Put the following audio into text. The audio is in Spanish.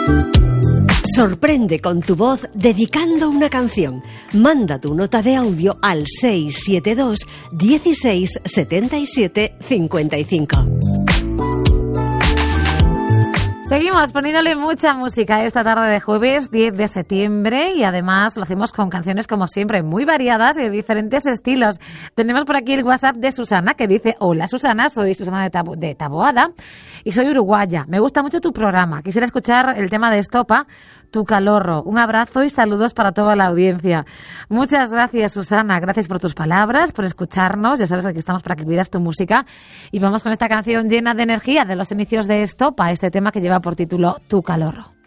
Sorprende con tu voz dedicando una canción. Manda tu nota de audio al 672 16 77 55. Seguimos poniéndole mucha música esta tarde de jueves 10 de septiembre y además lo hacemos con canciones como siempre muy variadas y de diferentes estilos. Tenemos por aquí el WhatsApp de Susana que dice: hola Susana, soy Susana de Taboada y soy uruguaya. Me gusta mucho tu programa. Quisiera escuchar el tema de Estopa, Tu Calorro. Un abrazo y saludos para toda la audiencia. Muchas gracias Susana, gracias por tus palabras, por escucharnos. Ya sabes que aquí estamos para que pidas tu música y vamos con esta canción llena de energía de los inicios de Estopa, este tema que lleva por título Tu Calorro.